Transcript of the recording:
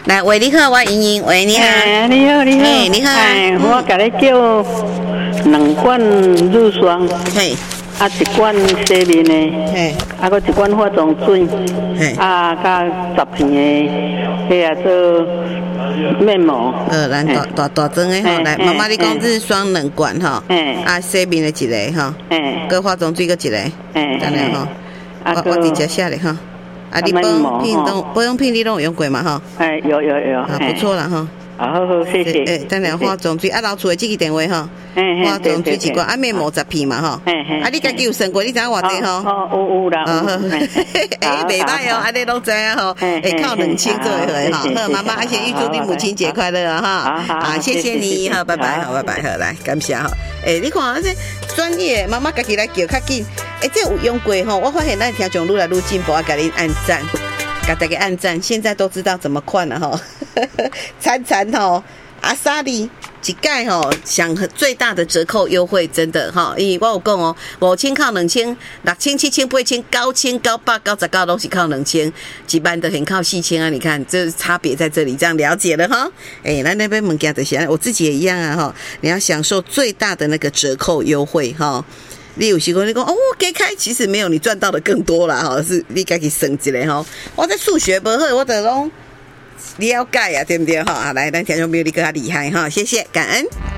来，喂，你好，我莹莹，喂，你好， 你好，你好， 你好， 我甲你叫2罐乳霜， 嘿， 一罐洗面的， 嘿， 搁一罐化妆水， 嘿， 加10片的，迄做面膜。 咱大装的吼，来，妈妈你讲日霜2罐吼，洗面的一个吼，搁化妆水搁一个，等下吼，我直接写咧吼。你保养品你拢有用过嘛吼？ 有， 不错啦吼。 好，谢谢。 等下化妆水老厝的这个电话吼，化妆水一罐，面膜10片嘛吼。你家己有算过，你知影偌济吼？ 有啦。 袂歹哦，安尼拢知影吼，会靠2000做回吼。好，妈妈，先预祝你母亲节快乐啊哈！好，谢谢你，好，拜拜，好，拜拜，好，来，感谢哈。你看这专业，妈妈家己来叫较紧。这有用过吼，我发现咱听众愈来愈进步，给您按赞，给大家按赞，现在都知道怎么换了吼。餐吼，阿莎莉一盖吼，享最大的折扣优惠，真的哈！因为我有讲哦，5000靠2000、6000、7000、8000、9000、9800、99都是靠2000，一般的很靠4000啊！你看这差别在这里，这样了解了哈。咱那边物件就是我自己也一样啊哈，你要享受最大的那个折扣优惠哈。你有时候你讲哦，加开其实没有你赚到的更多啦哈，是你自己算一下哈。我这数学不好，我就拢了解啊，对不对哈？来，咱听众朋友你更加厉害哈，谢谢，感恩。